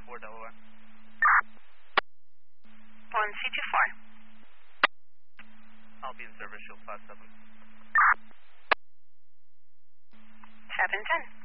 1C24 Delaware. 1C24. I'll be in service, shield 57. 710.